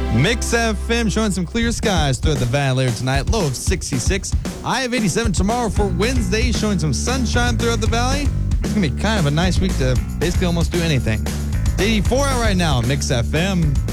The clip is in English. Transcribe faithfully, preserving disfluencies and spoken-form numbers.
Mix F M showing some clear skies throughout the valley later tonight. Low of sixty-six. High of eighty-seven tomorrow for Wednesday, showing some sunshine throughout the valley. It's going to be kind of a nice week to basically almost do anything. eighty-four out right now, Mix F M.